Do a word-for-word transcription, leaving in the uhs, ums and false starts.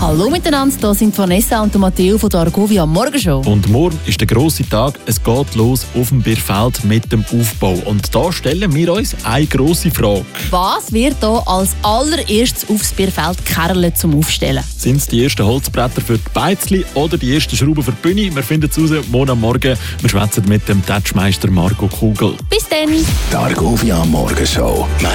Hallo miteinander, hier sind Vanessa und Matteo von der Argovia Morgenshow. Und morgen ist der grosse Tag. Es geht los auf dem Bierfeld mit dem Aufbau. Und da stellen wir uns eine grosse Frage. Was wird hier als allererstes aufs Bierfeld gekerlt zum Aufstellen? Sind es die ersten Holzbretter für die Beizli oder die ersten Schrauben für die Bühne? Wir finden es raus morgen am Morgen. Wir schwätzen mit dem Touchmeister Marco Kugel. Bis dann! Die Argovia Morgenshow.